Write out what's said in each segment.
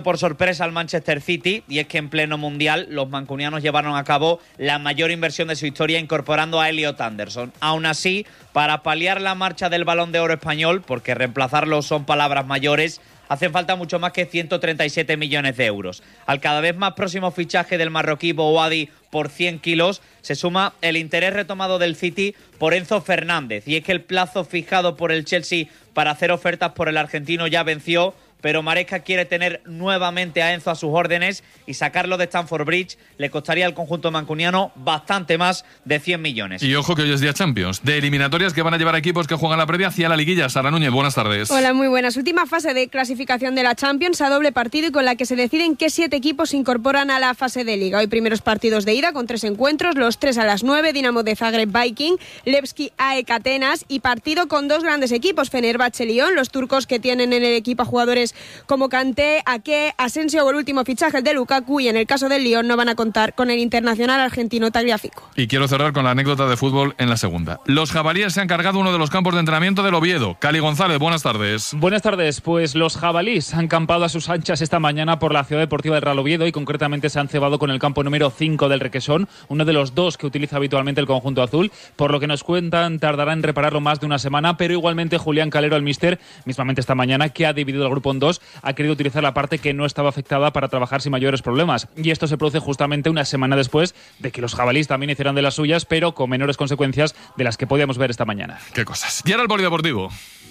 por sorpresa al Manchester City, y es que en pleno mundial los mancunianos llevaron a cabo la mayor inversión de su historia incorporando a Elliot Anderson. Aún así, para paliar la marcha del Balón de Oro español, porque reemplazarlo son palabras mayores, hacen falta mucho más que 137 millones de euros. Al cada vez más próximo fichaje del marroquí Bouhaddi por 100 kilos, se suma el interés retomado del City por Enzo Fernández. Y es que el plazo fijado por el Chelsea para hacer ofertas por el argentino ya venció, pero Maresca quiere tener nuevamente a Enzo a sus órdenes y sacarlo de Stamford Bridge le costaría al conjunto mancuniano bastante más de 100 millones. Y ojo que hoy es día Champions, de eliminatorias que van a llevar equipos que juegan la previa hacia la liguilla. Sara Núñez, buenas tardes. Hola, muy buenas. Última fase de clasificación de la Champions a doble partido y con la que se deciden qué 7 equipos se incorporan a la fase de Liga. Hoy primeros partidos de ida con 3 encuentros, los 3 a las 9, Dinamo de Zagreb Viking, Levski AEK Atenas, y partido con 2 grandes equipos, Fenerbahce Lyon, los turcos que tienen en el equipo a jugadores como Kanté, Ake, Asensio o el último fichaje de Lukaku, y en el caso del Lyon no van a contar con el internacional argentino Tagliafico. Y quiero cerrar con la anécdota de fútbol en la segunda. Los jabalíes se han cargado uno de los campos de entrenamiento del Oviedo. Cali González, buenas tardes. Buenas tardes, pues los jabalíes han campado a sus anchas esta mañana por la ciudad deportiva del Real Oviedo y concretamente se han cebado con el campo número 5 del Requesón, uno de los 2 que utiliza habitualmente el conjunto azul. Por lo que nos cuentan, tardará en repararlo más de una semana, pero igualmente Julián Calero, el míster, mismamente esta mañana, que ha dividido el grupo en 2, ha querido utilizar la parte que no estaba afectada para trabajar sin mayores problemas. Y esto se produce justamente una semana después de que los jabalíes también hicieran de las suyas, pero con menores consecuencias de las que podíamos ver esta mañana. Qué cosas. Y ahora el polideportivo.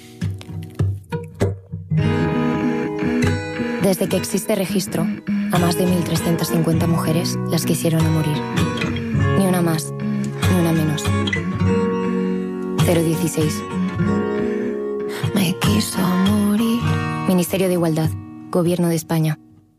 Desde que existe registro, a más de 1.350 mujeres las quisieron a morir. Ni una más, ni una menos. 016. Me quiso morir. Ministerio de Igualdad, Gobierno de España.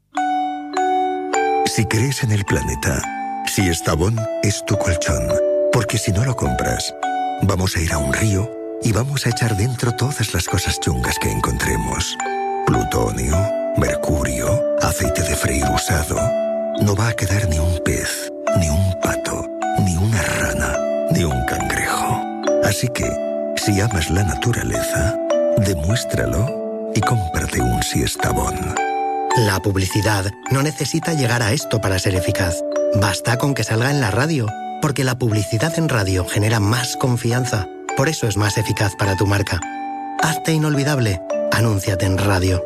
Si crees en el planeta, si Estavón es tu colchón, porque si no lo compras, vamos a ir a un río y vamos a echar dentro todas las cosas chungas que encontremos. Plutonio, mercurio, aceite de freír usado. No va a quedar ni un pez, ni un pato, ni una rana, ni un cangrejo. Así que, si amas la naturaleza, demuéstralo y cómprate un Siestabón. La publicidad no necesita llegar a esto para ser eficaz. Basta con que salga en la radio, porque la publicidad en radio genera más confianza. Por eso es más eficaz para tu marca. Hazte inolvidable. Anúnciate en radio.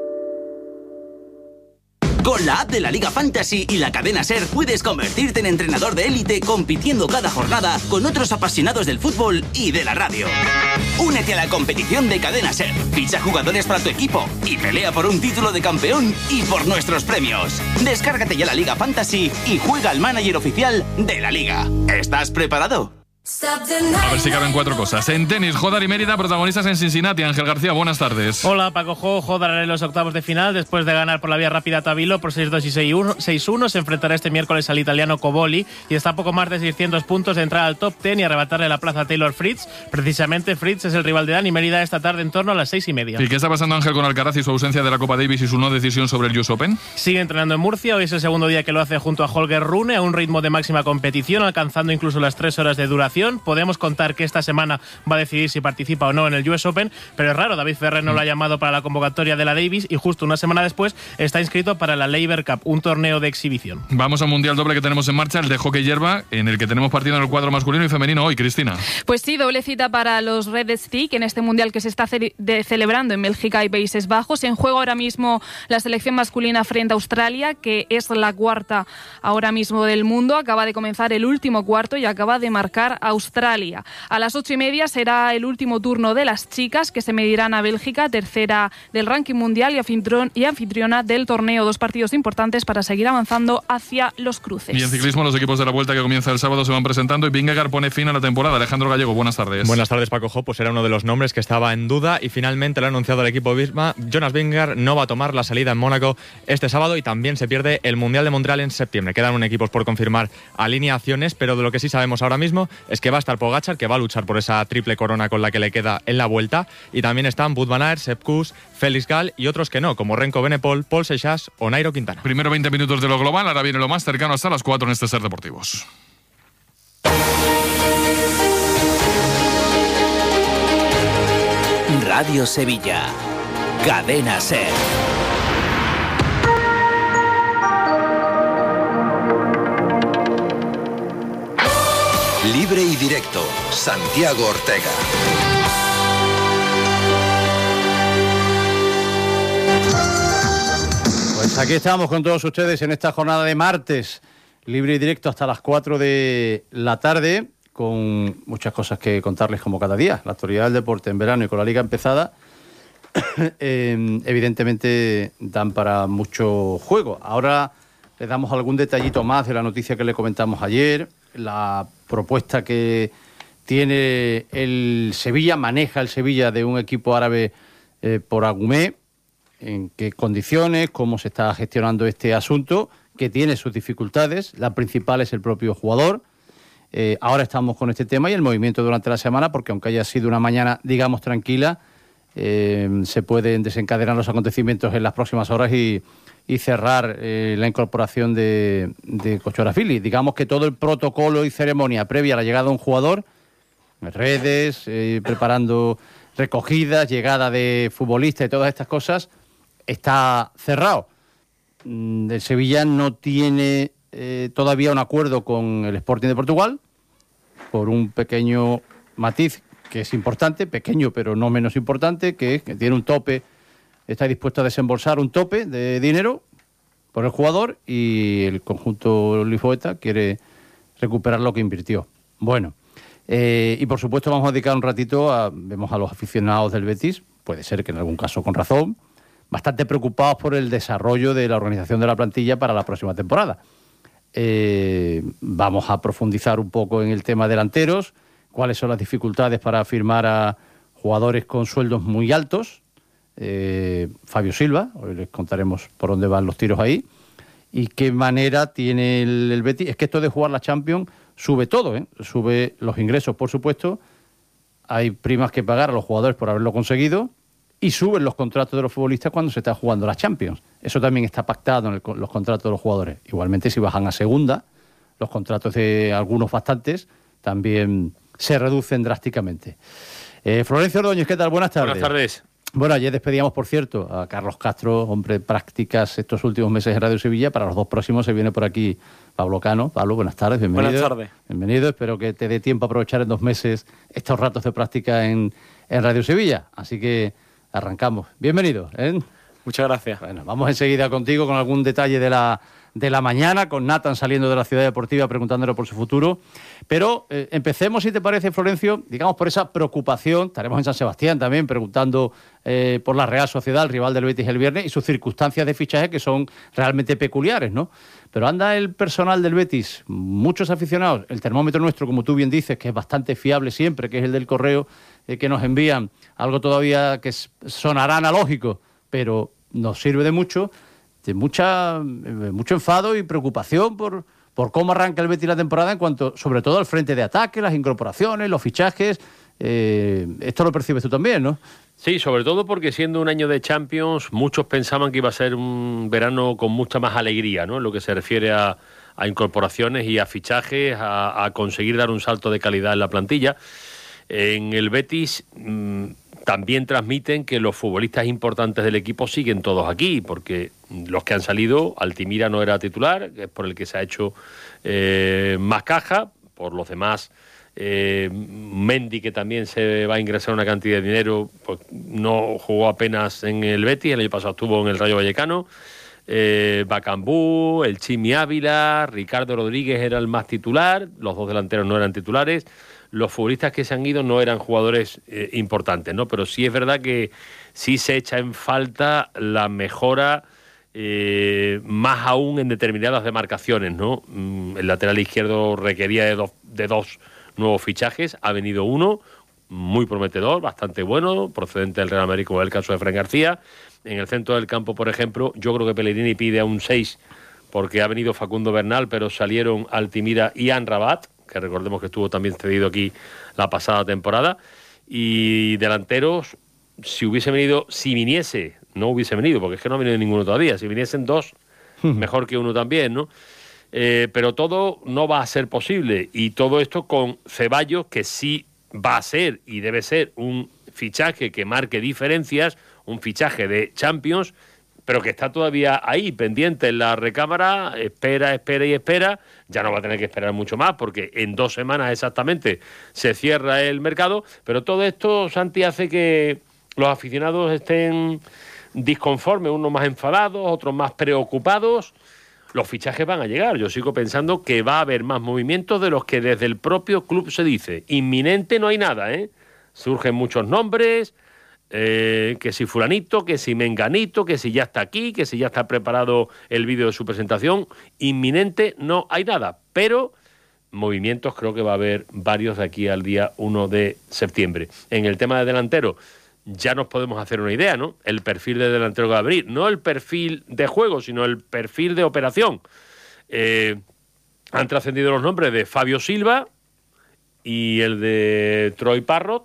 Con la app de la Liga Fantasy y la cadena SER puedes convertirte en entrenador de élite compitiendo cada jornada con otros apasionados del fútbol y de la radio. Únete a la competición de cadena SER, ficha jugadores para tu equipo y pelea por un título de campeón y por nuestros premios. Descárgate ya la Liga Fantasy y juega al manager oficial de la Liga. ¿Estás preparado? A ver si caben 4 cosas. En tenis, Jodar y Mérida, protagonistas en Cincinnati. Ángel García, buenas tardes. Hola, Paco Jo. Jodar en los octavos de final. Después de ganar por la vía rápida a Tabilo por 6-2 y 6-1, se enfrentará este miércoles al italiano Coboli y está a poco más de 600 puntos de entrar al top 10 y arrebatarle la plaza a Taylor Fritz. Precisamente Fritz es el rival de Dani Mérida esta tarde en torno a las 6:30. ¿Y qué está pasando, Ángel, con Alcaraz y su ausencia de la Copa Davis y su no decisión sobre el US Open? Sigue entrenando en Murcia. Hoy es el segundo día que lo hace junto a Holger Rune a un ritmo de máxima competición, alcanzando incluso las 3 horas de duración. Podemos contar que esta semana va a decidir si participa o no en el US Open, pero es raro, David Ferrer no lo ha llamado para la convocatoria de la Davis y justo una semana después está inscrito para la Laver Cup, un torneo de exhibición. Vamos a un mundial doble que tenemos en marcha, el de hockey hierba, en el que tenemos partido en el cuadro masculino y femenino hoy, Cristina. Pues sí, doble cita para los Red Stick en este mundial que se está celebrando en Bélgica y Países Bajos. En juego ahora mismo la selección masculina frente a Australia, que es la cuarta ahora mismo del mundo. Acaba de comenzar el último cuarto y acaba de marcar Australia. A las 8:30 será el último turno de las chicas, que se medirán a Bélgica, tercera del ranking mundial y anfitriona del torneo. 2 partidos importantes para seguir avanzando hacia los cruces. Y en ciclismo, los equipos de la Vuelta que comienza el sábado se van presentando y Vingegaard pone fin a la temporada. Alejandro Gallego, buenas tardes. Buenas tardes, Paco Jo. Pues era uno de los nombres que estaba en duda y finalmente lo ha anunciado el equipo Visma. Jonas Vingegaard no va a tomar la salida en Mónaco este sábado y también se pierde el Mundial de Montreal en septiembre. Quedan un equipos por confirmar alineaciones, pero de lo que sí sabemos ahora mismo es que va a estar Pogačar, que va a luchar por esa triple corona con la que le queda en la Vuelta, y también están Wout van Aert, Sepp Kuss, Félix Gall y otros que no, como Renko Benepol, Paul Seixas o Nairo Quintana. Primero 20 minutos de lo global, ahora viene lo más cercano hasta las 4 en este SER Deportivos. Radio Sevilla, Cadena SER. Directo, Santiago Ortega. Pues aquí estamos con todos ustedes en esta jornada de martes, libre y directo hasta las 4 de la tarde, con muchas cosas que contarles como cada día. La actualidad del deporte en verano y con la liga empezada, evidentemente dan para mucho juego. Ahora les damos algún detallito más de la noticia que le comentamos ayer, la propuesta que tiene el Sevilla, maneja el Sevilla de un equipo árabe por Agumé, en qué condiciones, cómo se está gestionando este asunto, que tiene sus dificultades. La principal es el propio jugador. Ahora estamos con este tema y el movimiento durante la semana, porque aunque haya sido una mañana, digamos, tranquila, se pueden desencadenar los acontecimientos en las próximas horas y cerrar la incorporación de Kochorafili. Digamos que todo el protocolo y ceremonia previa a la llegada de un jugador, redes, preparando recogidas, llegada de futbolistas y todas estas cosas, está cerrado. El Sevilla no tiene todavía un acuerdo con el Sporting de Portugal por un pequeño matiz que es importante, pequeño pero no menos importante, que es que tiene un tope, está dispuesto a desembolsar un tope de dinero por el jugador y el conjunto lisboeta quiere recuperar lo que invirtió. Bueno, y por supuesto vamos a dedicar un ratito vemos a los aficionados del Betis, puede ser que en algún caso con razón, bastante preocupados por el desarrollo de la organización de la plantilla para la próxima temporada. Vamos a profundizar un poco en el tema delanteros, cuáles son las dificultades para firmar a jugadores con sueldos muy altos. Fabio Silva, hoy les contaremos por dónde van los tiros ahí, y qué manera tiene el Betis. Es que esto de jugar la Champions sube todo, sube los ingresos, por supuesto, hay primas que pagar a los jugadores por haberlo conseguido, y suben los contratos de los futbolistas cuando se está jugando la Champions. Eso también está pactado en los contratos de los jugadores. Igualmente, si bajan a segunda, los contratos de algunos bastantes también se reducen drásticamente. Florencio Ordóñez, ¿qué tal? Buenas tardes. Buenas tardes. Bueno, ayer despedíamos, por cierto, a Carlos Castro, hombre de prácticas estos últimos meses en Radio Sevilla. Para los dos próximos se viene por aquí Pablo Cano. Pablo, buenas tardes, bienvenido. Buenas tardes. Bienvenido, espero que te dé tiempo a aprovechar en 2 meses estos ratos de práctica en Radio Sevilla. Así que arrancamos. Bienvenido. Muchas gracias. Bueno, vamos enseguida contigo con algún detalle de la mañana, con Nathan saliendo de la Ciudad Deportiva preguntándole por su futuro. Pero empecemos, si te parece, Florencio, digamos por esa preocupación. Estaremos en San Sebastián también preguntando por la Real Sociedad, el rival del Betis el viernes, y sus circunstancias de fichaje que son realmente peculiares, ¿no? Pero anda el personal del Betis, muchos aficionados, el termómetro nuestro, como tú bien dices, que es bastante fiable siempre, que es el del correo que nos envían, algo todavía que sonará analógico, pero nos sirve de mucho enfado y preocupación por cómo arranca el Betis la temporada en cuanto, sobre todo, al frente de ataque, las incorporaciones, los fichajes. Esto lo percibes tú también, ¿no? Sí, sobre todo porque siendo un año de Champions, muchos pensaban que iba a ser un verano con mucha más alegría, ¿no? En lo que se refiere a incorporaciones y a fichajes, a conseguir dar un salto de calidad en la plantilla. En el Betis también transmiten que los futbolistas importantes del equipo siguen todos aquí, porque los que han salido, Altimira no era titular, que es por el que se ha hecho más caja, por los demás, Mendy, que también se va a ingresar una cantidad de dinero, pues no jugó apenas en el Betis, el año pasado estuvo en el Rayo Vallecano. Bacambú, el Chimi Ávila, Ricardo Rodríguez era el más titular, los dos delanteros no eran titulares. Los futbolistas que se han ido no eran jugadores importantes, ¿no? Pero sí es verdad que sí se echa en falta la mejora, más aún en determinadas demarcaciones, ¿no? El lateral izquierdo requería de dos nuevos fichajes, ha venido uno, muy prometedor, bastante bueno, procedente del Real Madrid, como es el caso de Fran García. En el centro del campo, por ejemplo, yo creo que Pellegrini pide a un 6 porque ha venido Facundo Bernal, pero salieron Altimira y Amrabat, que recordemos que estuvo también cedido aquí la pasada temporada. Y delanteros, si viniese, no hubiese venido, porque es que no ha venido ninguno todavía, si viniesen 2, mejor que uno también, ¿no? Pero todo no va a ser posible, y todo esto con Ceballos, que sí va a ser y debe ser un fichaje que marque diferencias, un fichaje de Champions, pero que está todavía ahí, pendiente en la recámara, espera, ya no va a tener que esperar mucho más, porque en 2 semanas exactamente se cierra el mercado, pero todo esto, Santi, hace que los aficionados estén disconformes, unos más enfadados, otros más preocupados. Los fichajes van a llegar. Yo sigo pensando que va a haber más movimientos de los que desde el propio club se dice. Inminente no hay nada, ¿eh? Surgen muchos nombres, que si fulanito, que si menganito, que si ya está aquí, que si ya está preparado el vídeo de su presentación. Inminente no hay nada, pero movimientos creo que va a haber varios de aquí al día 1 de septiembre. En el tema de delantero, ya nos podemos hacer una idea, ¿no? El perfil de delantero que va a abrir, no el perfil de juego, sino el perfil de operación. Han trascendido los nombres de Fabio Silva y el de Troy Parrott.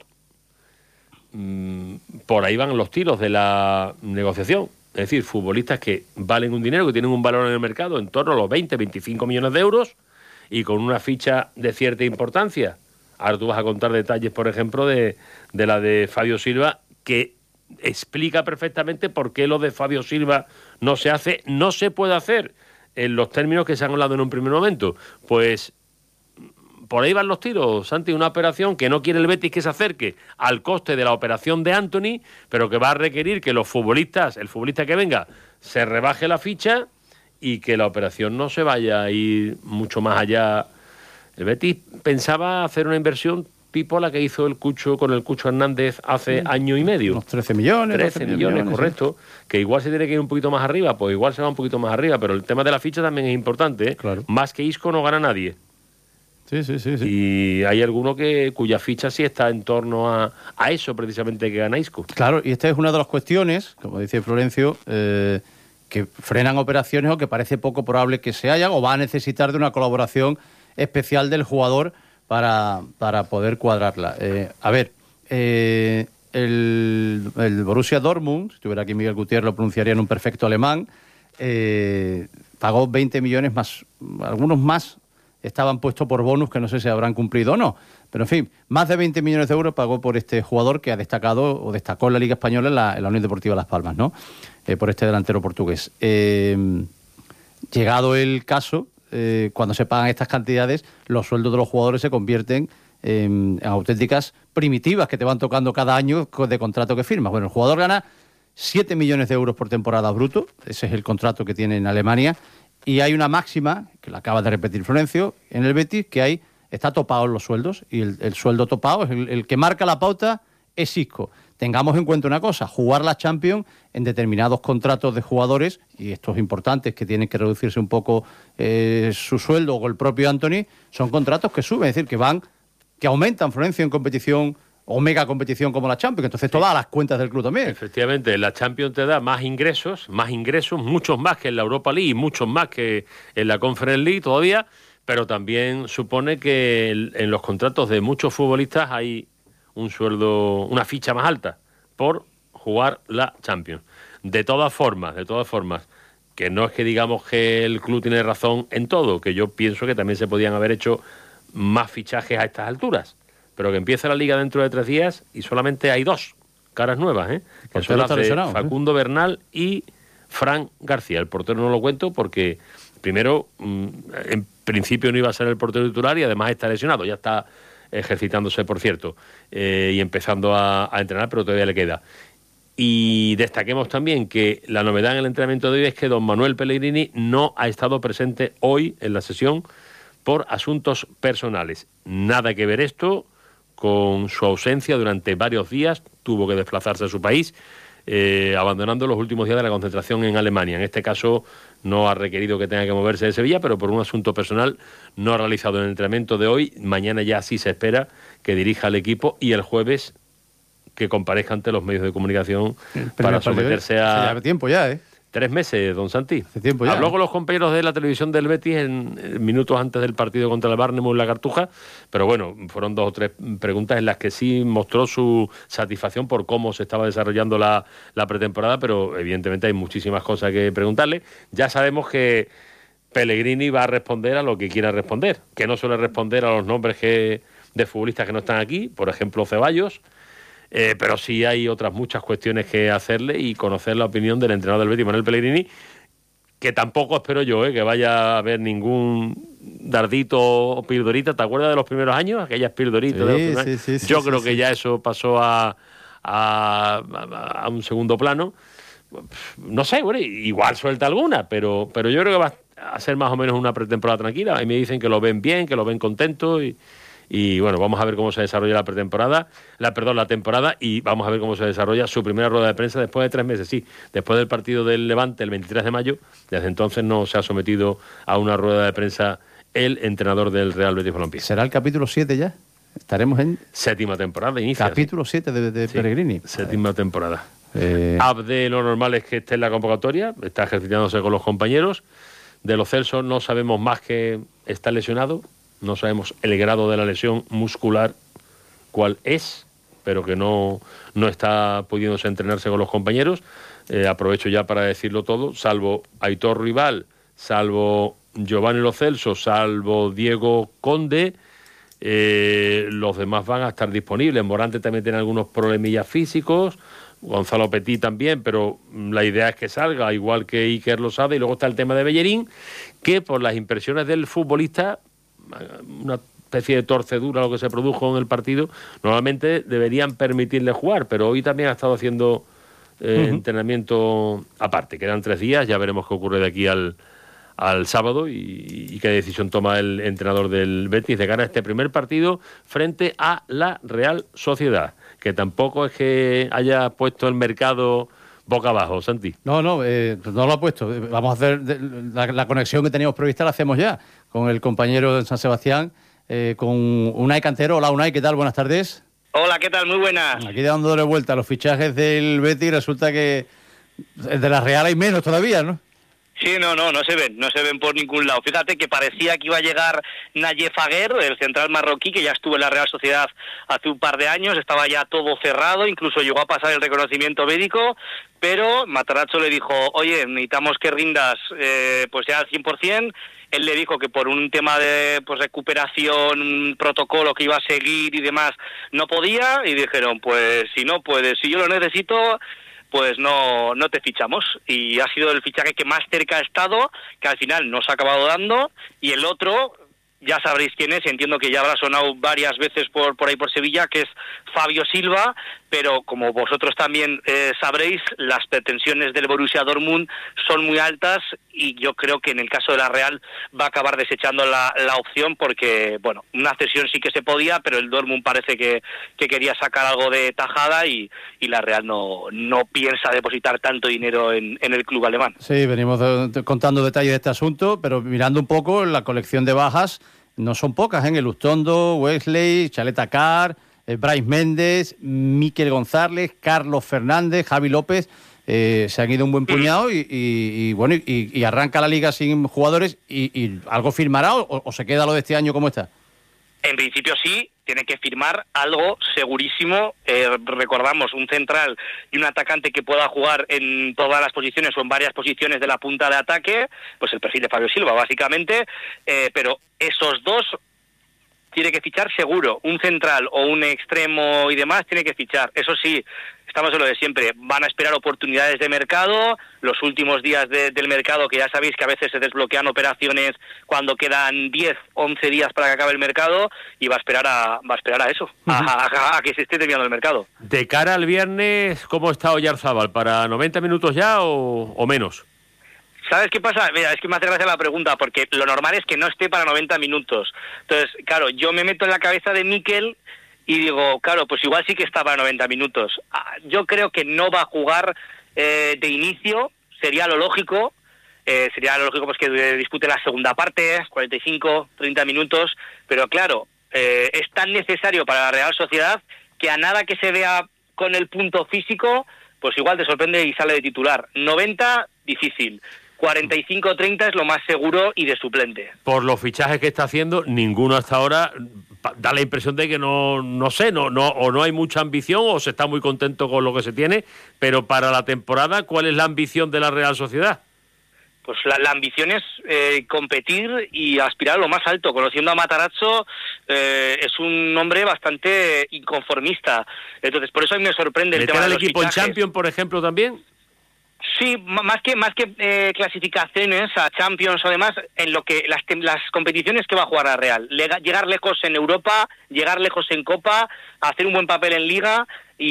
Por ahí van los tiros de la negociación. Es decir, futbolistas que valen un dinero, que tienen un valor en el mercado en torno a los 20-25 millones de euros y con una ficha de cierta importancia. Ahora tú vas a contar detalles, por ejemplo, de la de Fabio Silva, que explica perfectamente por qué lo de Fabio Silva no se puede hacer en los términos que se han hablado en un primer momento. Pues por ahí van los tiros, Santi, una operación que no quiere el Betis que se acerque al coste de la operación de Antony, pero que va a requerir que el futbolista que venga, se rebaje la ficha y que la operación no se vaya a ir mucho más allá. El Betis pensaba hacer una inversión tipo la que hizo el Cucho con el Cucho Hernández hace año y medio. Unos 13 millones. 13 millones, correcto. Sí. Que igual se tiene que ir un poquito más arriba, pues igual se va un poquito más arriba, pero el tema de la ficha también es importante, ¿eh? Claro. Más que Isco no gana nadie. Sí. Y hay alguno cuya ficha sí está en torno a eso precisamente que gana Isco. Claro, y esta es una de las cuestiones, como dice Florencio, que frenan operaciones o que parece poco probable que se hayan, o va a necesitar de una colaboración especial del jugador para poder cuadrarla. El Borussia Dortmund, si estuviera aquí Miguel Gutiérrez lo pronunciaría en un perfecto alemán, pagó 20 millones más, algunos más estaban puestos por bonus que no sé si habrán cumplido o no, pero en fin, más de 20 millones de euros pagó por este jugador que ha destacado o destacó en la Liga Española en la Unión Deportiva Las Palmas, ¿no? Por este delantero portugués. Llegado el caso, cuando se pagan estas cantidades, los sueldos de los jugadores se convierten en auténticas primitivas que te van tocando cada año de contrato que firmas. Bueno, el jugador gana 7 millones de euros por temporada bruto, ese es el contrato que tiene en Alemania, y hay una máxima, que la acaba de repetir Florencio, en el Betis, que está topado en los sueldos, y el sueldo topado es el que marca la pauta, es Isco. Tengamos en cuenta una cosa, jugar la Champions en determinados contratos de jugadores, y estos importantes que tienen que reducirse un poco su sueldo, o el propio Antony, son contratos que suben, es decir, que aumentan, Florencio, en competición o mega competición como la Champions. Entonces esto va a las cuentas del club también. Efectivamente, la Champions te da más ingresos, muchos más que en la Europa League y muchos más que en la Conference League todavía, pero también supone que en los contratos de muchos futbolistas hay un sueldo, una ficha más alta por jugar la Champions. De todas formas, que no es que digamos que el club tiene razón en todo, que yo pienso que también se podían haber hecho más fichajes a estas alturas, pero que empieza la Liga dentro de 3 días y solamente hay 2 caras nuevas, que son las de Facundo Bernal y Fran García. El portero no lo cuento porque, primero, en principio no iba a ser el portero titular y además está lesionado, ya está ejercitándose, por cierto, y empezando a entrenar, pero todavía le queda. Y destaquemos también que la novedad en el entrenamiento de hoy es que don Manuel Pellegrini no ha estado presente hoy en la sesión por asuntos personales. Nada que ver esto con su ausencia durante varios días, tuvo que desplazarse a su país, abandonando los últimos días de la concentración en Alemania. En este caso no ha requerido que tenga que moverse de Sevilla, pero por un asunto personal no ha realizado el entrenamiento de hoy. Mañana ya sí se espera que dirija al equipo y el jueves que comparezca ante los medios de comunicación para someterse a... Hace tiempo ya, 3 meses, don Santi. Hace tiempo ya. Habló con los compañeros de la televisión del Betis en minutos antes del partido contra el Barnum en la Cartuja, pero bueno, fueron 2 o 3 preguntas en las que sí mostró su satisfacción por cómo se estaba desarrollando la pretemporada, pero evidentemente hay muchísimas cosas que preguntarle. Ya sabemos que Pellegrini va a responder a lo que quiera responder, que no suele responder a los nombres de futbolistas que no están aquí, por ejemplo Ceballos, pero sí hay otras muchas cuestiones que hacerle y conocer la opinión del entrenador del Betis, Manuel Pellegrini, que tampoco espero yo que vaya a haber ningún dardito o pildorita. ¿Te acuerdas de los primeros años? Aquellas pildoritas de los primeros años. Yo creo que ya eso pasó a un segundo plano. No sé, bueno, igual suelta alguna, pero yo creo que va a ser más o menos una pretemporada tranquila. Ahí me dicen que lo ven bien, que lo ven contento y bueno, vamos a ver cómo se desarrolla la temporada y vamos a ver cómo se desarrolla su primera rueda de prensa después de 3 meses. Sí, después del partido del Levante el 23 de mayo, desde entonces no se ha sometido a una rueda de prensa el entrenador del Real Betis Balompié. ¿Será el capítulo 7 ya? Estaremos en... 7ª temporada, inicia. Capítulo 7 de Pellegrini. 7ª temporada. Abde lo normal es que esté en la convocatoria, está ejercitándose con los compañeros. De Lo Celso no sabemos más que está lesionado. No sabemos el grado de la lesión muscular cuál es, pero que no está pudiéndose entrenarse con los compañeros. Aprovecho ya para decirlo todo, salvo Aitor Rival, salvo Giovanni Lo Celso, salvo Diego Conde, los demás van a estar disponibles. Morante también tiene algunos problemillas físicos, Gonzalo Petit también, pero la idea es que salga, igual que Iker Losada. Y luego está el tema de Bellerín, que por las impresiones del futbolista, una especie de torcedura lo que se produjo en el partido, normalmente deberían permitirle jugar, pero hoy también ha estado haciendo entrenamiento aparte. Quedan 3 días, ya veremos qué ocurre de aquí al sábado y qué decisión toma el entrenador del Betis de cara a este primer partido frente a la Real Sociedad, que tampoco es que haya puesto el mercado boca abajo, Santi. No lo ha puesto. Vamos a hacer la conexión que teníamos prevista, la hacemos ya con el compañero de San Sebastián, con Unai Cantero. Hola, Unai, ¿qué tal? Buenas tardes. Hola, ¿qué tal? Muy buenas. Aquí dándole vuelta a los fichajes del Betis, resulta que de la Real hay menos todavía, ¿no? Sí, no se ven por ningún lado. Fíjate que parecía que iba a llegar Nayef Aguer, el central marroquí, que ya estuvo en la Real Sociedad hace un par de años, estaba ya todo cerrado, incluso llegó a pasar el reconocimiento médico, pero Matarazzo le dijo, oye, necesitamos que rindas pues ya al 100%. Él le dijo que por un tema de recuperación, un protocolo que iba a seguir y demás, no podía, y dijeron, pues si no puedes, si yo lo necesito, pues no te fichamos. Y ha sido el fichaje que más cerca ha estado, que al final no se ha acabado dando, y el otro, ya sabréis quién es, entiendo que ya habrá sonado varias veces por ahí por Sevilla, que es Fabio Silva, pero como vosotros también sabréis, las pretensiones del Borussia Dortmund son muy altas y yo creo que en el caso de la Real va a acabar desechando la opción porque, bueno, una cesión sí que se podía, pero el Dortmund parece que quería sacar algo de tajada y la Real no piensa depositar tanto dinero en el club alemán. Sí, venimos contando detalles de este asunto, pero mirando un poco la colección de bajas, no son pocas, ¿eh? Elustondo, Wesley, Chaleta Carr, Brais Méndez, Miquel González, Carlos Fernández, Javi López, se han ido un buen puñado y arranca la liga sin jugadores y ¿algo firmará o se queda lo de este año como está? En principio sí, tiene que firmar algo segurísimo. Recordamos, un central y un atacante que pueda jugar en todas las posiciones o en varias posiciones de la punta de ataque, pues el perfil de Fabio Silva básicamente, pero esos dos tiene que fichar seguro. Un central o un extremo y demás tiene que fichar. Eso sí, estamos en lo de siempre. Van a esperar oportunidades de mercado. Los últimos días del mercado, que ya sabéis que a veces se desbloquean operaciones cuando quedan 10, 11 días para que acabe el mercado, y va a esperar a eso, a que se esté terminando el mercado. De cara al viernes, ¿cómo está Oyarzábal? ¿Para 90 minutos ya o menos? ¿Sabes qué pasa? Mira, es que me hace gracia la pregunta, porque lo normal es que no esté para 90 minutos. Entonces, claro, yo me meto en la cabeza de Mikel y digo, claro, pues igual sí que está para 90 minutos. Yo creo que no va a jugar de inicio, sería lo lógico pues que dispute la segunda parte, 45, 30 minutos, pero claro, es tan necesario para la Real Sociedad que a nada que se vea con el punto físico, pues igual te sorprende y sale de titular. 90, difícil. 45-30 es lo más seguro y de suplente. Por los fichajes que está haciendo, ninguno hasta ahora da la impresión de que no hay mucha ambición o se está muy contento con lo que se tiene, pero para la temporada, ¿cuál es la ambición de la Real Sociedad? Pues la ambición es competir y aspirar a lo más alto. Conociendo a Matarazzo, es un hombre bastante inconformista. Entonces, por eso a mí me sorprende el tema de los equipo en fichajes. Champions, por ejemplo, también? Sí, más que clasificaciones a Champions o demás, en lo que las competiciones que va a jugar la Real. Llegar lejos en Europa, llegar lejos en Copa, hacer un buen papel en Liga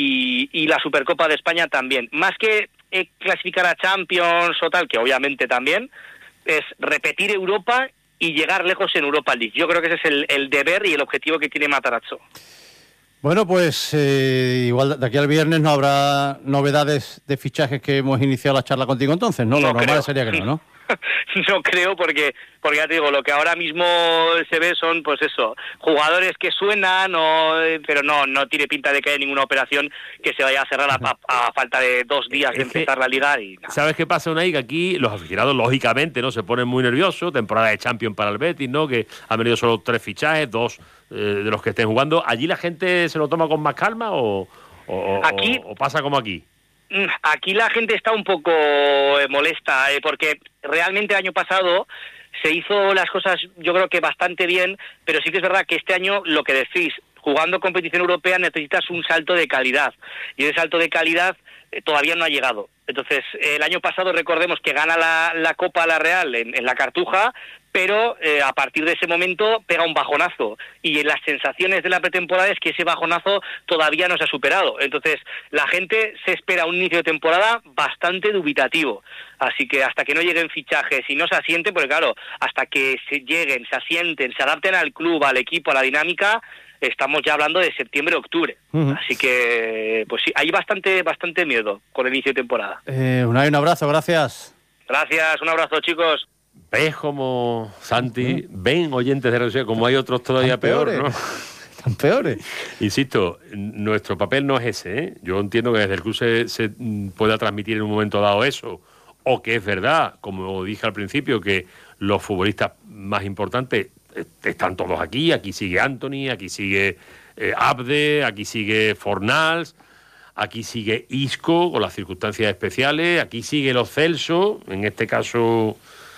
y la Supercopa de España también. Más que clasificar a Champions o tal, que obviamente también, es repetir Europa y llegar lejos en Europa League. Yo creo que ese es el deber y el objetivo que tiene Matarazzo. Bueno, pues igual de aquí al viernes no habrá novedades de fichajes que hemos iniciado la charla contigo entonces, ¿no? Lo normal sería que no. No creo porque ya te digo, lo que ahora mismo se ve son, pues eso, jugadores que suenan, pero no tiene pinta de que haya ninguna operación que se vaya a cerrar a falta de 2 días de empezar la Liga. Y nada. ¿Sabes qué pasa, Unai? Que aquí los aficionados, lógicamente, no se ponen muy nerviosos. Temporada de Champions para el Betis, ¿no? Que han venido solo 3 fichajes, 2 de los que estén jugando. ¿Allí la gente se lo toma con más calma o pasa como aquí? Aquí la gente está un poco molesta, porque realmente el año pasado se hizo las cosas yo creo que bastante bien, pero sí que es verdad que este año, lo que decís, jugando competición europea necesitas un salto de calidad, y ese salto de calidad todavía no ha llegado. Entonces, el año pasado recordemos que gana la Copa la Real en la Cartuja, pero a partir de ese momento pega un bajonazo, y las sensaciones de la pretemporada es que ese bajonazo todavía no se ha superado. Entonces, la gente se espera un inicio de temporada bastante dubitativo, así que hasta que no lleguen fichajes y no se asienten, porque claro, hasta que lleguen, se asienten, se adapten al club, al equipo, a la dinámica, estamos ya hablando de septiembre-octubre. Así que, pues sí, hay bastante miedo con el inicio de temporada. Unai, un abrazo, gracias. Gracias, un abrazo, chicos. ¿Ves como, Santi, ven oyentes de Radio, como hay otros todavía peores, ¿no? Están peores. Insisto, nuestro papel no es ese, ¿eh? Yo entiendo que desde el club se pueda transmitir en un momento dado eso, o que es verdad, como dije al principio, que los futbolistas más importantes están todos aquí sigue Anthony, aquí sigue Abde, aquí sigue Fornals, aquí sigue Isco con las circunstancias especiales, aquí sigue Lo Celso, en este caso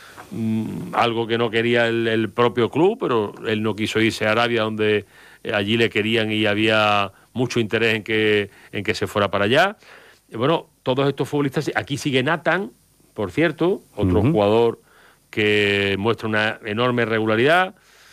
algo que no quería el propio club, pero él no quiso irse a Arabia, donde allí le querían y había mucho interés en que se fuera para allá. Bueno, todos estos futbolistas, aquí sigue Nathan, por cierto, otro jugador que muestra una enorme regularidad.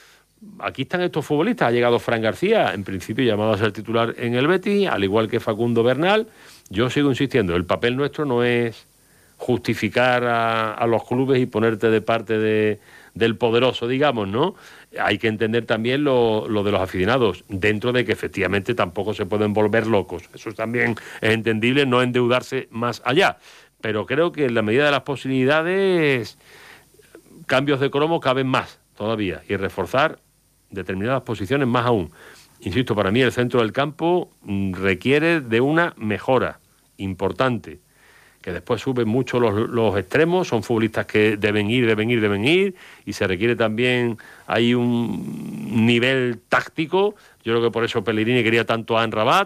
Aquí están estos futbolistas. Ha llegado Fran García, en principio llamado a ser titular en el Betis, al igual que Facundo Bernal. Yo sigo insistiendo, el papel nuestro no es justificar a los clubes y ponerte de parte del poderoso, digamos, ¿no? Hay que entender también lo de los aficionados, dentro de que efectivamente tampoco se pueden volver locos. Eso también es entendible, no endeudarse más allá. Pero creo que en la medida de las posibilidades, cambios de cromo caben más todavía, y reforzar determinadas posiciones más aún. Insisto, para mí el centro del campo requiere de una mejora importante, que después suben mucho los extremos, son futbolistas que deben ir, y se requiere también, hay un nivel táctico. Yo creo que por eso Pellegrini quería tanto a Amrabat,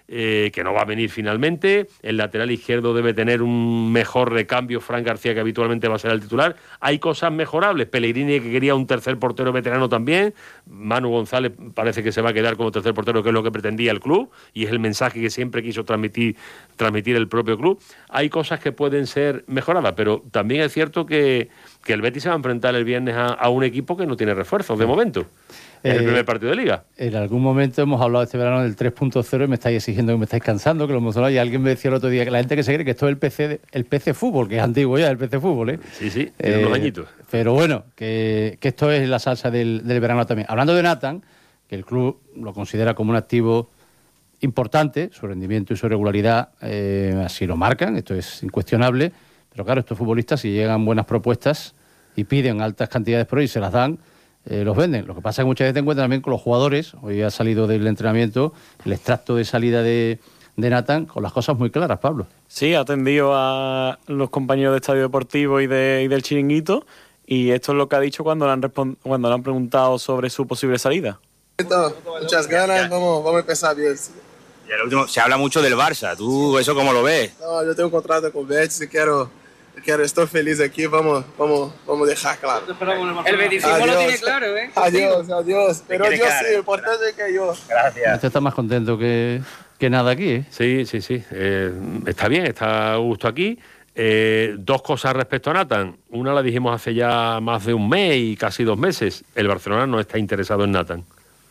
que no va a venir finalmente. El lateral izquierdo debe tener un mejor recambio, Fran García, que habitualmente va a ser el titular. Hay cosas mejorables. Pellegrini, que quería un tercer portero veterano también. Manu González parece que se va a quedar como tercer portero, que es lo que pretendía el club, y es el mensaje que siempre quiso transmitir el propio club. Hay cosas que pueden ser mejoradas, pero también es cierto que el Betis se va a enfrentar el viernes a un equipo que no tiene refuerzos de momento. Es el primer partido de Liga. En algún momento hemos hablado este verano del 3.0 y me estáis exigiendo que me estáis cansando, que lo hemos hablado, y alguien me decía el otro día que la gente que se cree que esto es el PC Fútbol, que es antiguo ya, el PC Fútbol, ¿eh? Sí, tiene unos añitos. Pero bueno, que esto es la salsa del verano también. Hablando de Nathan, que el club lo considera como un activo importante, su rendimiento y su regularidad así lo marcan, esto es incuestionable, pero claro, estos futbolistas, si llegan buenas propuestas y piden altas cantidades por ahí y se las dan, los venden. Lo que pasa es que muchas veces te encuentras también con los jugadores. Hoy ha salido del entrenamiento el extracto de salida de Nathan con las cosas muy claras, Pablo. Sí, ha atendido a los compañeros de Estadio Deportivo y del Chiringuito, y esto es lo que ha dicho cuando le han preguntado sobre su posible salida. Muchas ganas, vamos a empezar bien. Y el último, se habla mucho del Barça. ¿Tú eso cómo lo ves? No, yo tengo un contrato con Betis y quiero estoy feliz aquí, vamos a dejar claro. El Betisismo lo tiene claro, ¿eh? Adiós. Pero yo sí, importante que yo. Gracias. Usted está más contento que nada aquí, ¿eh? Sí. Está bien, está a gusto aquí. Dos cosas respecto a Nathan. Una la dijimos hace ya más de un mes y casi 2 meses. El Barcelona no está interesado en Nathan.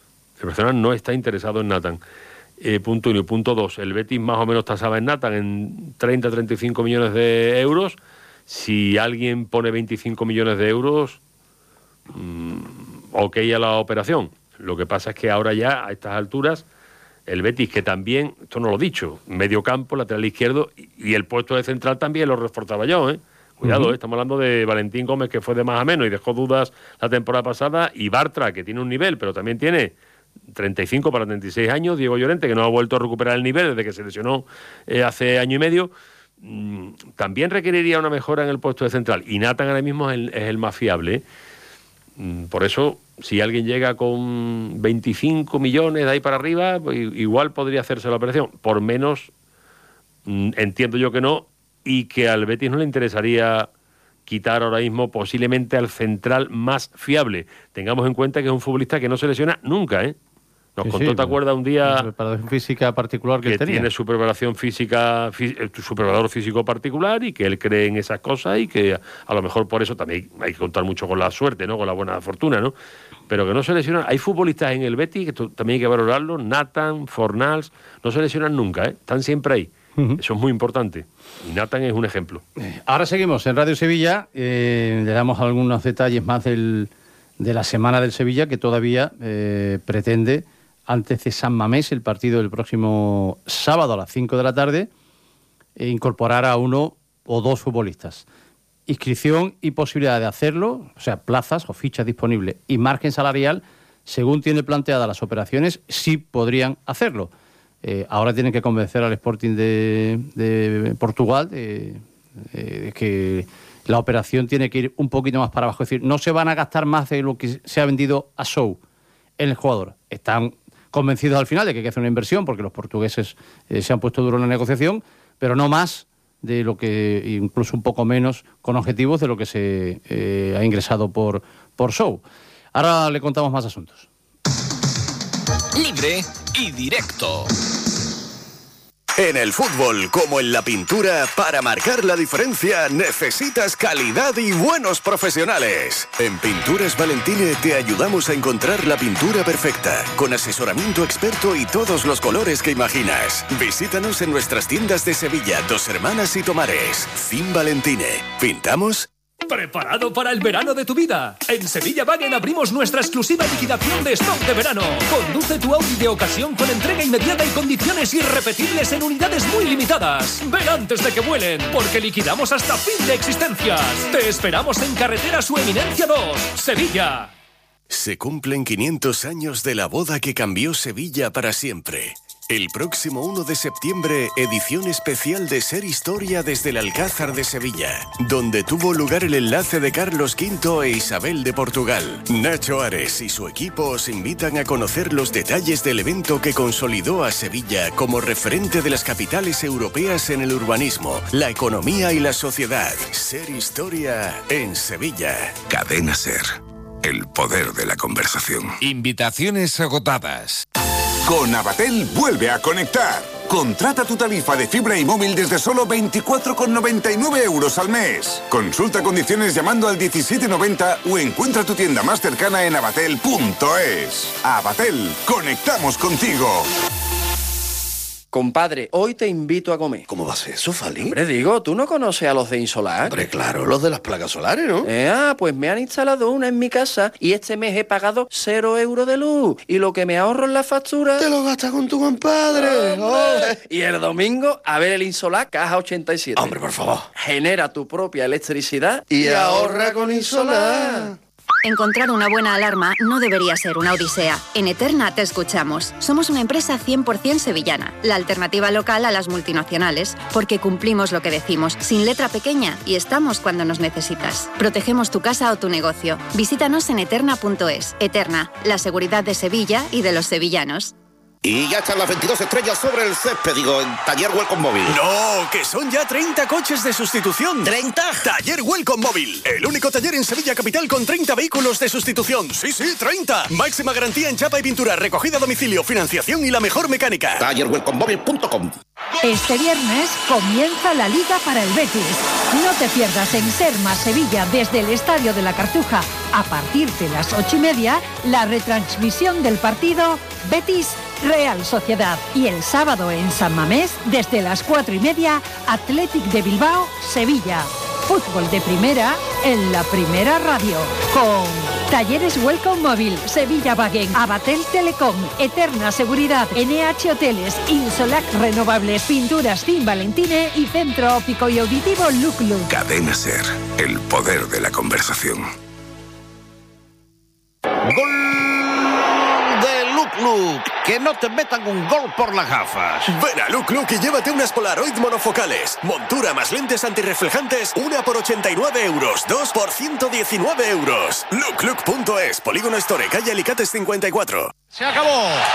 Punto 1. Y punto 2. El Betis más o menos tasaba en Nathan en 30-35 millones de euros. Si alguien pone 25 millones de euros, ok a la operación. Lo que pasa es que ahora ya, a estas alturas, el Betis, que también, esto no lo he dicho, medio campo, lateral izquierdo, y el puesto de central también lo reforzaba yo, ¿eh? Cuidado, estamos hablando de Valentín Gómez, que fue de más a menos y dejó dudas la temporada pasada, y Bartra, que tiene un nivel, pero también tiene 35 para 36 años, Diego Llorente, que no ha vuelto a recuperar el nivel desde que se lesionó hace año y medio, también requeriría una mejora en el puesto de central, y Nathan ahora mismo es el más fiable, ¿eh? Por eso, si alguien llega con 25 millones de ahí para arriba, pues igual podría hacerse la operación. Por menos, entiendo yo que no, y que al Betis no le interesaría quitar ahora mismo posiblemente al central más fiable. Tengamos en cuenta que es un futbolista que no se lesiona nunca, ¿eh? Nos contó, ¿te acuerdas un día? La preparación física particular que él tenía. Tiene su preparación física, su preparador físico particular, y que él cree en esas cosas, y que a lo mejor por eso también hay que contar mucho con la suerte, ¿no? Con la buena fortuna, ¿no? Pero que no se lesionan. Hay futbolistas en el Betis, que también hay que valorarlo, Nathan, Fornals, no se lesionan nunca, ¿eh? Están siempre ahí. Eso es muy importante. Y Nathan es un ejemplo. Ahora seguimos en Radio Sevilla. Le damos algunos detalles más de la semana del Sevilla, que todavía pretende, antes de San Mamés, el partido del próximo sábado a las 5 de la tarde, incorporar a 1 o 2 futbolistas. Inscripción y posibilidad de hacerlo, o sea, plazas o fichas disponibles y margen salarial, según tiene planteadas las operaciones, sí podrían hacerlo. Ahora tienen que convencer al Sporting de Portugal de que la operación tiene que ir un poquito más para abajo. Es decir, no se van a gastar más de lo que se ha vendido a Sou en el jugador. Están convencidos al final de que hay que hacer una inversión, porque los portugueses se han puesto duro en la negociación, pero no más de lo que, incluso un poco menos, con objetivos de lo que se ha ingresado por Sou. Ahora le contamos más asuntos. Libre y directo. En el fútbol, como en la pintura, para marcar la diferencia necesitas calidad y buenos profesionales. En Pinturas Valentine te ayudamos a encontrar la pintura perfecta, con asesoramiento experto y todos los colores que imaginas. Visítanos en nuestras tiendas de Sevilla, Dos Hermanas y Tomares. Fin Valentine. ¿Pintamos? ¿Preparado para el verano de tu vida? En Sevilla Wagen abrimos nuestra exclusiva liquidación de stock de verano. Conduce tu Audi de ocasión con entrega inmediata y condiciones irrepetibles en unidades muy limitadas. Ven antes de que vuelen, porque liquidamos hasta fin de existencias. Te esperamos en Carretera Su Eminencia 2, Sevilla. Se cumplen 500 años de la boda que cambió Sevilla para siempre. El próximo 1 de septiembre, edición especial de Ser Historia desde el Alcázar de Sevilla, donde tuvo lugar el enlace de Carlos V e Isabel de Portugal. Nacho Ares y su equipo os invitan a conocer los detalles del evento que consolidó a Sevilla como referente de las capitales europeas en el urbanismo, la economía y la sociedad. Ser Historia en Sevilla. Cadena Ser. El poder de la conversación. Invitaciones agotadas. Con Avatel vuelve a conectar. Contrata tu tarifa de fibra y móvil desde solo 24,99 € al mes. Consulta condiciones llamando al 1790 o encuentra tu tienda más cercana en avatel.es. Avatel, conectamos contigo. Compadre, hoy te invito a comer. ¿Cómo va a ser eso, Fali? Hombre, digo, ¿tú no conoces a los de Insolar? Hombre, claro, los de las placas solares, ¿no? Pues me han instalado una en mi casa y este mes he pagado 0 € de luz. Y lo que me ahorro en la factura... ¡Te lo gastas con tu compadre! Y el domingo, a ver el Insolar Caja 87. Hombre, por favor. Genera tu propia electricidad y ahorra con Insolar. Encontrar una buena alarma no debería ser una odisea. En Eterna te escuchamos. Somos una empresa 100% sevillana, la alternativa local a las multinacionales, porque cumplimos lo que decimos, sin letra pequeña, y estamos cuando nos necesitas. Protegemos tu casa o tu negocio. Visítanos en eterna.es. Eterna, la seguridad de Sevilla y de los sevillanos. Y ya están las 22 estrellas sobre el césped, en Taller Welcome Móvil. ¡No! ¡Que son ya 30 coches de sustitución! ¿30? Taller Welcome Móvil. El único taller en Sevilla Capital con 30 vehículos de sustitución. ¡Sí, 30! Máxima garantía en chapa y pintura, recogida a domicilio, financiación y la mejor mecánica. TallerWelcomeMóvil.com. Este viernes comienza la Liga para el Betis. No te pierdas en Serma, Sevilla, desde el Estadio de la Cartuja, a partir de las 8:30, la retransmisión del partido Betis Real Sociedad. Y el sábado en San Mamés, desde las 4:30, Athletic de Bilbao, Sevilla. Fútbol de primera en la Primera Radio. Con Talleres Welcome Móvil, Sevilla Wagen, Abatel Telecom, Eterna Seguridad, NH Hoteles, Insolac Renovables, Pinturas Team Valentine y Centro Óptico y Auditivo Look Look. Cadena SER, el poder de la conversación. ¡Gol de Look! Que no te metan un gol por las gafas. Ven a Look y llévate unas Polaroid monofocales. Montura más lentes antirreflejantes, una por 89 euros, 2 por 119 euros. Look.es, Polígono Store, calle Alicates 54. Se acabó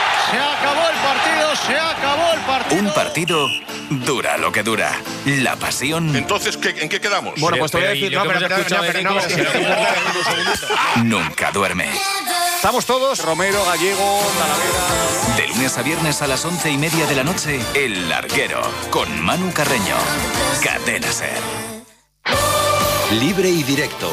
el partido. Un partido dura lo que dura. La pasión. Entonces, ¿en qué quedamos? Bueno, pues te voy a decir, nunca duerme. Estamos todos, Romero, Gallego, Talavera. De lunes a viernes a las 11:30 de la noche, El Larguero, con Manu Carreño. Cadena SER. Libre y directo.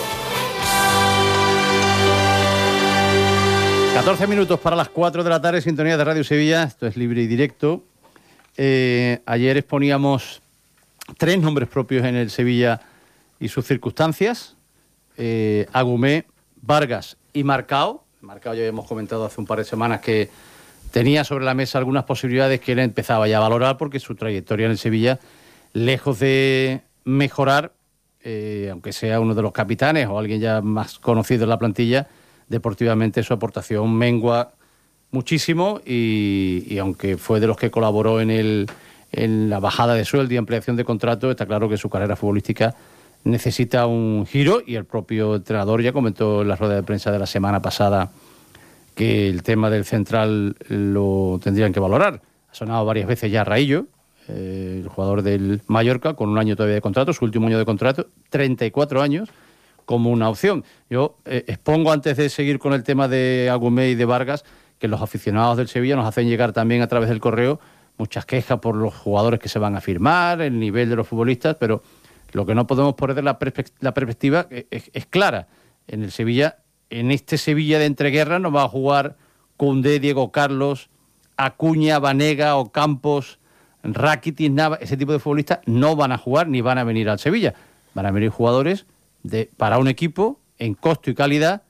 14 minutos para las 4 de la tarde, sintonía de Radio Sevilla. Esto es Libre y Directo. Ayer exponíamos 3 nombres propios en el Sevilla y sus circunstancias. Agumé, Vargas y Marcao. Marcao ya habíamos comentado hace un par de semanas que tenía sobre la mesa algunas posibilidades que él empezaba ya a valorar porque su trayectoria en el Sevilla, lejos de mejorar, aunque sea uno de los capitanes o alguien ya más conocido en la plantilla, deportivamente su aportación mengua muchísimo y aunque fue de los que colaboró en la bajada de sueldo y ampliación de contrato, está claro que su carrera futbolística necesita un giro y el propio entrenador ya comentó en la rueda de prensa de la semana pasada que el tema del central lo tendrían que valorar. Ha sonado varias veces ya Raillo, el jugador del Mallorca, con un año todavía de contrato, su último año de contrato, 34 años, como una opción. Yo expongo, antes de seguir con el tema de Agumé y de Vargas, que los aficionados del Sevilla nos hacen llegar también a través del correo muchas quejas por los jugadores que se van a firmar, el nivel de los futbolistas, pero lo que no podemos perder la perspectiva es clara. En el Sevilla, en este Sevilla de entreguerras, no va a jugar Koundé, Diego Carlos, Acuña, Banega, Ocampos, Rakitic, Navas. Ese tipo de futbolistas no van a jugar ni van a venir al Sevilla. Van a venir jugadores para un equipo en costo y calidad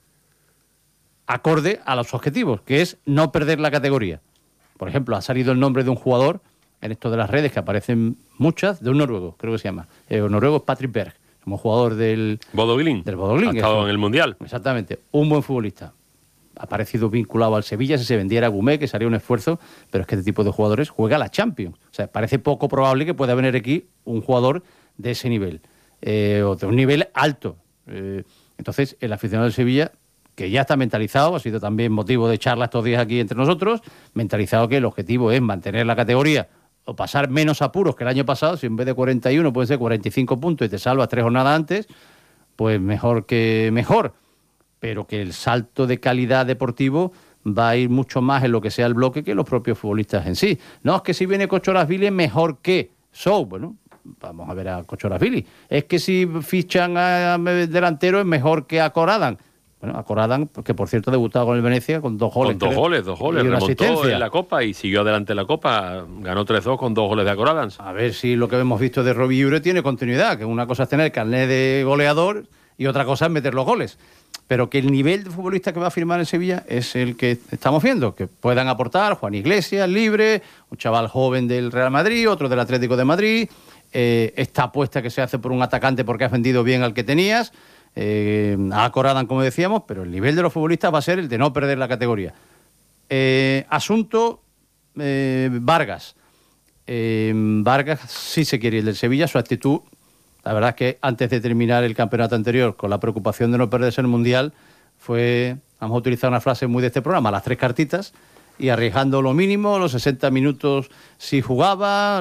acorde a los objetivos, que es no perder la categoría. Por ejemplo, ha salido el nombre de un jugador en esto de las redes, que aparecen muchas, de un noruego, creo que se llama. El noruego es Patrick Berg, como jugador del Bodo Glimt. Ha estado en el Mundial. Exactamente, un buen futbolista. Ha parecido vinculado al Sevilla, si se vendiera Agumé, que sería un esfuerzo, pero es que este tipo de jugadores juega la Champions. O sea, parece poco probable que pueda venir aquí un jugador de ese nivel, o de un nivel alto. Entonces, el aficionado del Sevilla, que ya está mentalizado, ha sido también motivo de charla estos días aquí entre nosotros, mentalizado que el objetivo es mantener la categoría o pasar menos apuros que el año pasado. Si en vez de 41 puede ser 45 puntos y te salvas 3 jornadas antes, pues mejor que mejor. Pero que el salto de calidad deportivo va a ir mucho más en lo que sea el bloque que los propios futbolistas en sí. No, es que si viene Cochorasvili es mejor que Sou. Bueno, vamos a ver a Cochorasvili. Es que si fichan a delantero es mejor que a Coradan. Bueno, a Coradan, que por cierto ha debutado con el Venecia con 2 goles. Con dos goles. Remontó en la Copa y siguió adelante en la Copa. Ganó 3-2 con 2 goles de Coradan. A ver si lo que hemos visto de Robbie Ure tiene continuidad, que una cosa es tener carnet de goleador y otra cosa es meter los goles. Pero que el nivel de futbolista que va a firmar en Sevilla es el que estamos viendo, que puedan aportar Juan Iglesias, libre, un chaval joven del Real Madrid, otro del Atlético de Madrid, esta apuesta que se hace por un atacante porque has vendido bien al que tenías, a Coradan, como decíamos, pero el nivel de los futbolistas va a ser el de no perder la categoría. Asunto Vargas. Vargas sí se quiere ir del Sevilla, su actitud, la verdad es que antes de terminar el campeonato anterior, con la preocupación de no perderse el Mundial, fue, vamos a utilizar una frase muy de este programa, las 3 cartitas, y arriesgando lo mínimo, los 60 minutos si jugaba,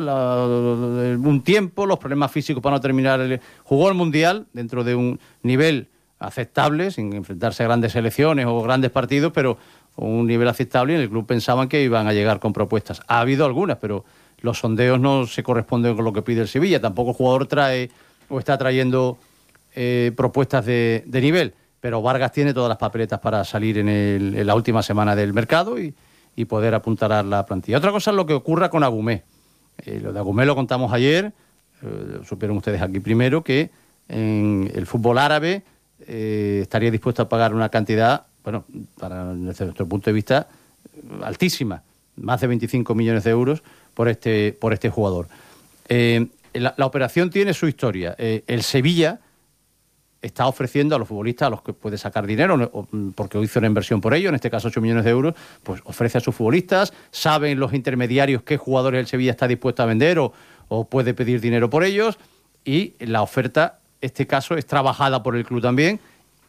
un tiempo, los problemas físicos para no terminar. Jugó el Mundial dentro de un nivel aceptable, sin enfrentarse a grandes selecciones o grandes partidos, pero un nivel aceptable, y en el club pensaban que iban a llegar con propuestas. Ha habido algunas, pero los sondeos no se corresponden con lo que pide el Sevilla. Tampoco el jugador trae o está trayendo propuestas de nivel, pero Vargas tiene todas las papeletas para salir en la última semana del mercado y poder apuntalar la plantilla. Otra cosa es lo que ocurra con Agumé. Lo de Agumé lo contamos ayer, supieron ustedes aquí primero, que en el fútbol árabe estaría dispuesto a pagar una cantidad, bueno, desde nuestro punto de vista, altísima, más de 25 millones de euros por este jugador. La operación tiene su historia. El Sevilla está ofreciendo a los futbolistas a los que puede sacar dinero, porque hizo una inversión por ello, en este caso 8 millones de euros, pues ofrece a sus futbolistas, saben los intermediarios qué jugadores el Sevilla está dispuesto a vender o puede pedir dinero por ellos, y la oferta, este caso, es trabajada por el club también,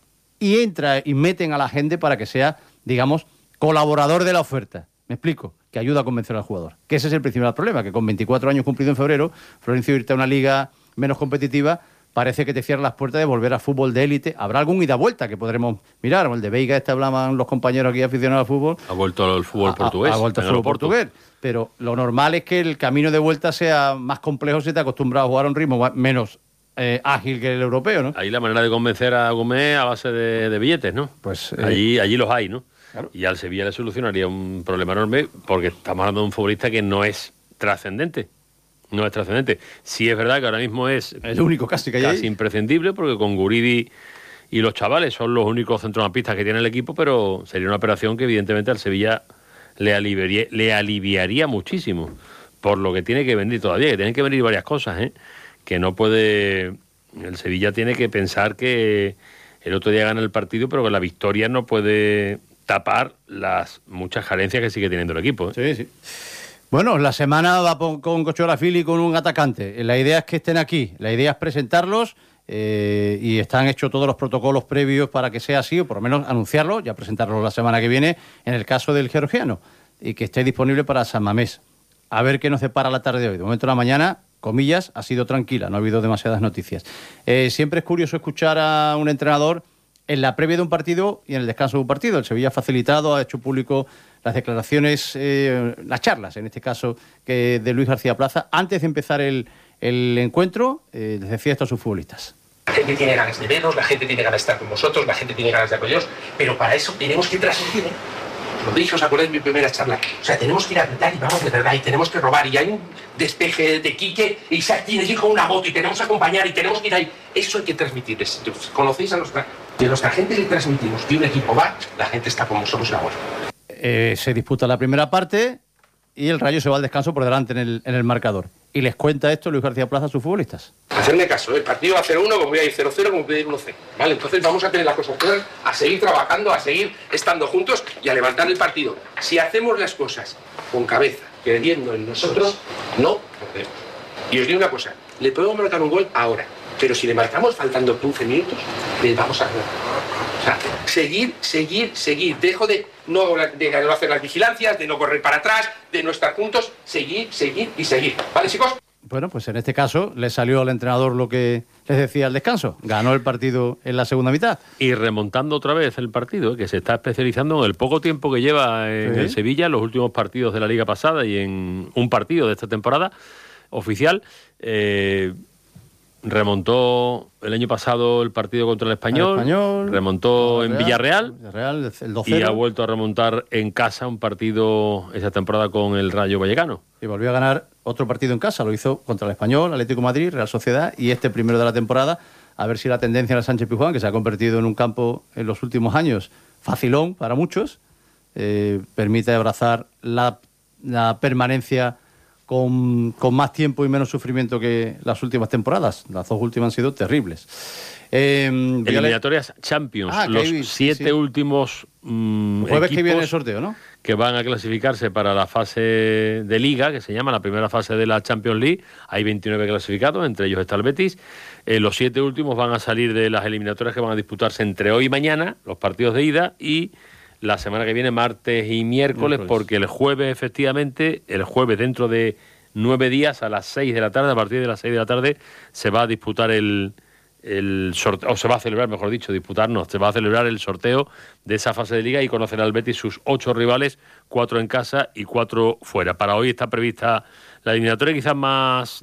y entra y meten a la gente para que sea, digamos, colaborador de la oferta. ¿Me explico? Que ayuda a convencer al jugador. Que ese es el principal problema, que con 24 años cumplido en febrero, Florencio, irte a una liga menos competitiva, parece que te cierra las puertas de volver a fútbol de élite. Habrá algún ida-vuelta que podremos mirar. El de Veiga, hablaban los compañeros aquí aficionados al fútbol. Ha vuelto al fútbol portugués. Ha vuelto al fútbol portugués. Pero lo normal es que el camino de vuelta sea más complejo si te has acostumbrado a jugar a un ritmo menos ágil que el europeo, ¿no? Ahí la manera de convencer a Gómez a base de billetes, ¿no? Pues allí los hay, ¿no? Claro. Y al Sevilla le solucionaría un problema enorme, porque estamos hablando de un futbolista que no es trascendente. No es trascendente. Sí es verdad que ahora mismo es el único casi que hay casi imprescindible, porque con Guridi y los chavales son los únicos centrocampistas que tiene el equipo, pero sería una operación que evidentemente al Sevilla le aliviaría muchísimo por lo que tiene que venir todavía, que tienen que venir varias cosas, que no puede... El Sevilla tiene que pensar que el otro día gana el partido, pero que la victoria no puede tapar las muchas carencias que sigue teniendo el equipo. Sí, sí. Bueno, la semana va con Cochola-Fili y con un atacante. La idea es que estén aquí, la idea es presentarlos y están hechos todos los protocolos previos para que sea así, o por lo menos anunciarlo, ya presentarlo la semana que viene, en el caso del georgiano, y que esté disponible para San Mamés. A ver qué nos depara la tarde de hoy. De momento la mañana, comillas, ha sido tranquila, no ha habido demasiadas noticias. Siempre es curioso escuchar a un entrenador en la previa de un partido y en el descanso de un partido. El Sevilla ha facilitado, ha hecho público las declaraciones, las charlas, en este caso, de Luis García Plaza, antes de empezar el encuentro, les decía esto a sus futbolistas. La gente tiene ganas de vernos, la gente tiene ganas de estar con vosotros, la gente tiene ganas de apoyaros, pero para eso tenemos que transmitir. Lo dije, ¿os acordáis de mi primera charla? O sea, tenemos que ir a gritar y vamos de verdad, y tenemos que robar, y hay un despeje de Quique, y Isaac tiene que ir con una moto, y tenemos que acompañar, y tenemos que ir ahí. Eso hay que transmitirles. ¿Conocéis a nuestra gente le transmitimos que un equipo va, la gente está como somos ahora? Se disputa la primera parte y el Rayo se va al descanso por delante en el marcador. Y les cuenta esto Luis García Plaza a sus futbolistas. Hacerme caso, el partido va a 0-1, como voy a ir 0-0, como voy a ir 1-0. Vale, entonces vamos a tener las cosas claras, a seguir trabajando, a seguir estando juntos y a levantar el partido. Si hacemos las cosas con cabeza, creyendo en nosotros, no perdemos. Y os digo una cosa, le podemos marcar un gol ahora, pero si le marcamos faltando 15 minutos, le vamos a ganar. O sea, seguir. Dejo de no hacer las vigilancias, de no correr para atrás, de no estar juntos. Seguir. ¿Vale, chicos? Bueno, pues en este caso le salió al entrenador lo que les decía al descanso. Ganó el partido en la segunda mitad. Y remontando otra vez el partido, que se está especializando en el poco tiempo que lleva en el Sevilla, en los últimos partidos de la liga pasada y en un partido de esta temporada oficial. Remontó el año pasado el partido contra el Español, remontó en Villarreal, el 2-0, y ha vuelto a remontar en casa un partido esa temporada con el Rayo Vallecano. Y volvió a ganar otro partido en casa, lo hizo contra el Español, Atlético de Madrid, Real Sociedad, y este primero de la temporada, a ver si la tendencia en el Sánchez Pizjuán, que se ha convertido en un campo en los últimos años facilón para muchos, permite abrazar la permanencia con más tiempo y menos sufrimiento que las últimas temporadas. Las dos últimas han sido terribles. Eliminatorias Champions, los 7 últimos jueves que viene el sorteo, ¿no? Que van a clasificarse para la fase de Liga, que se llama la primera fase de la Champions League. Hay 29 clasificados, entre ellos está el Betis. Los 7 últimos van a salir de las eliminatorias que van a disputarse entre hoy y mañana, los partidos de ida, y la semana que viene, martes y miércoles, porque el jueves, efectivamente, dentro de 9 días, a las 6 de la tarde, a partir de las 6 de la tarde, se va a disputar el sorteo, o se va a celebrar, mejor dicho, se va a celebrar el sorteo de esa fase de liga y conocerá al Betis sus 8 rivales, 4 en casa y 4 fuera. Para hoy está prevista la eliminatoria quizás más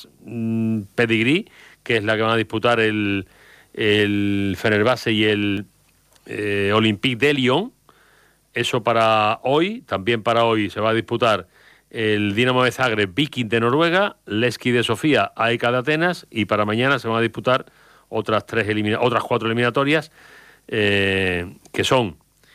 pedigrí, que es la que van a disputar el Fenerbahce y el Olympique de Lyon. Eso para hoy. También para hoy se va a disputar el Dinamo de Zagreb, Viking de Noruega, Levski de Sofía, AEK de Atenas, y para mañana se van a disputar otras 4 eliminatorias, que son,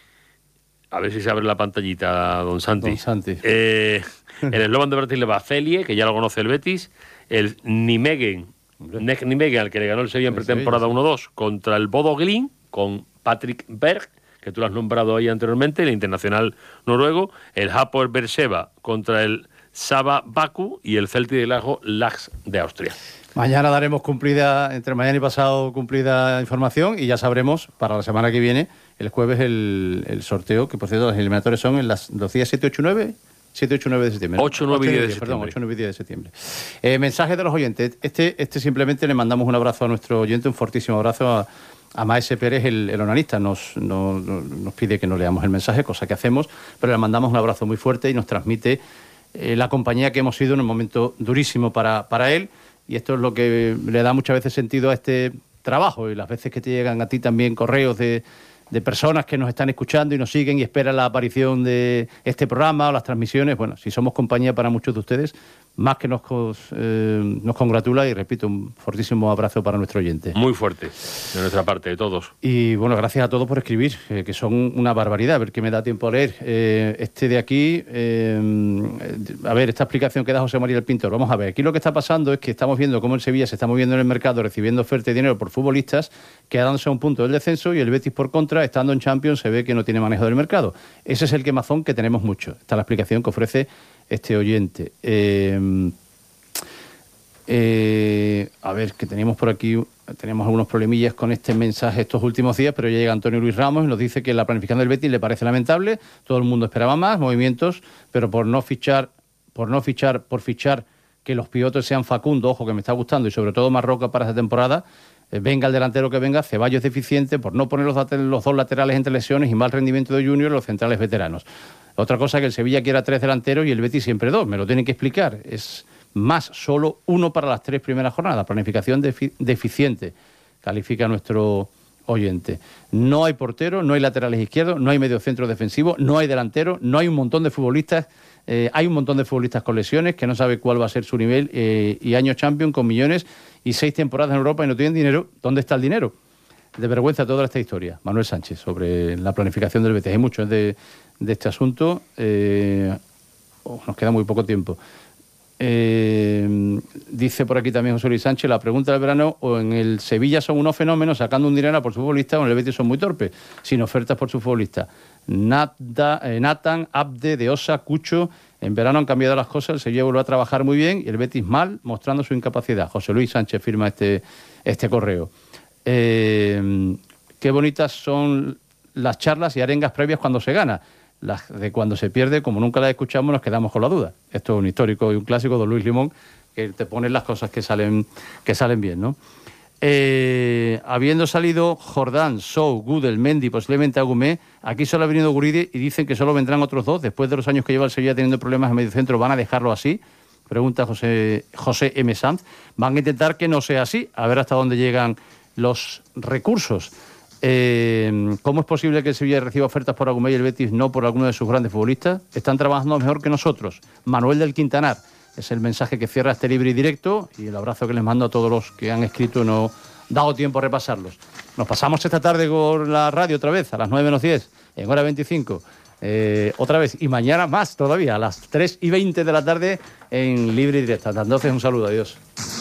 a ver si se abre la pantallita, don Santi. El Slovan de Bratislava Celie, que ya lo conoce el Betis, el Nijmegen, al que le ganó el Sevilla en pretemporada 1-2, contra el Bodo Glimt, con Patrick Berg, que tú lo has nombrado ahí anteriormente, el internacional noruego, el Hapoel Beersheva contra el Saba Baku y el Celtic de Glasgow Lax de Austria. Mañana daremos cumplida, entre mañana y pasado, cumplida información, y ya sabremos para la semana que viene, el jueves, el sorteo, que por cierto las eliminatorias son en los días 7, 8 y 9... 7, 8, 9 de septiembre. 8, 9 y 10 de septiembre. Perdón, 8, 9 y 10 de septiembre. Mensaje de los oyentes. Este simplemente le mandamos un abrazo a nuestro oyente, un fortísimo abrazo a Maese Pérez, el onanista. Nos pide que no leamos el mensaje, cosa que hacemos, pero le mandamos un abrazo muy fuerte y nos transmite la compañía que hemos sido en un momento durísimo para él, y esto es lo que le da muchas veces sentido a este trabajo, y las veces que te llegan a ti también correos de personas que nos están escuchando y nos siguen y esperan la aparición de este programa o las transmisiones. Bueno, si somos compañía para muchos de ustedes, más que nos congratula, y repito, un fortísimo abrazo para nuestro oyente. Muy fuerte, de nuestra parte, de todos. Y bueno, gracias a todos por escribir, que son una barbaridad, a ver qué me da tiempo a leer. Este de aquí, a ver, esta explicación que da José María el Pintor. Vamos a ver, aquí lo que está pasando es que estamos viendo cómo el Sevilla se está moviendo en el mercado, recibiendo oferta de dinero por futbolistas, quedándose a un punto del descenso, y el Betis, por contra, estando en Champions, se ve que no tiene manejo del mercado. Ese es el quemazón que tenemos mucho. Esta es la explicación que ofrece este oyente. A ver, que tenemos por aquí, tenemos algunos problemillas con este mensaje estos últimos días, pero ya llega Antonio Luis Ramos y nos dice que la planificación del Betis le parece lamentable, todo el mundo esperaba más movimientos, pero por fichar que los pivotes sean Facundo, ojo que me está gustando, y sobre todo Marroca para esta temporada, venga el delantero que venga, Ceballos es deficiente, por no poner los 2 laterales entre lesiones y mal rendimiento de Junior, los centrales veteranos. Otra cosa, que el Sevilla quiera 3 delanteros y el Betis siempre 2, me lo tienen que explicar. Es más, solo 1 para las 3 primeras jornadas, planificación deficiente, califica nuestro oyente. No hay portero, no hay laterales izquierdos, no hay mediocentro defensivo, no hay delantero, no hay un montón de futbolistas, hay un montón de futbolistas con lesiones, que no sabe cuál va a ser su nivel, y año champion con millones y 6 temporadas en Europa y no tienen dinero. ¿Dónde está el dinero? De vergüenza toda esta historia. Manuel Sánchez, sobre la planificación del Betis. Hay mucho de este asunto. Nos queda muy poco tiempo. Dice por aquí también José Luis Sánchez, la pregunta del verano: o en el Sevilla son unos fenómenos sacando un dinero por su futbolista, o en el Betis son muy torpes, sin ofertas por su futbolista. Nathan, Abde, De Osa, Cucho, en verano han cambiado las cosas, el Sevilla vuelve a trabajar muy bien y el Betis mal, mostrando su incapacidad. José Luis Sánchez firma este correo. Qué bonitas son las charlas y arengas previas cuando se gana. Las de cuando se pierde, como nunca las escuchamos, nos quedamos con la duda. Esto es un histórico y un clásico, don Luis Limón, que te pone las cosas que salen bien, ¿no? Habiendo salido Jordán, Sou, Gudel, Mendy, posiblemente Agumé, aquí solo ha venido Guridi y dicen que solo vendrán otros 2. Después de los años que lleva el Sevilla teniendo problemas en medio centro, ¿van a dejarlo así? Pregunta José M. Sanz. Van a intentar que no sea así, a ver hasta dónde llegan los recursos. ¿Cómo es posible que el Sevilla reciba ofertas por Agumé y el Betis no por alguno de sus grandes futbolistas? Están trabajando mejor que nosotros. Manuel del Quintanar. Es el mensaje que cierra este libre y directo, y el abrazo que les mando a todos los que han escrito. No he dado tiempo a repasarlos. Nos pasamos esta tarde con la radio otra vez, a las 9 menos 10, en hora 25. Otra vez, y mañana más todavía, a las 3:20 de la tarde en libre y directo. Entonces, un saludo, adiós.